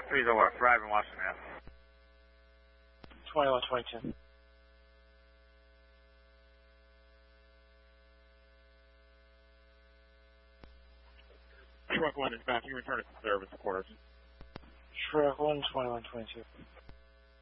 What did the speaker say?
3's over, arriving Washington Ave. 2122. Truck 1 is back. You return it to service quarters. Truck 1, 2122.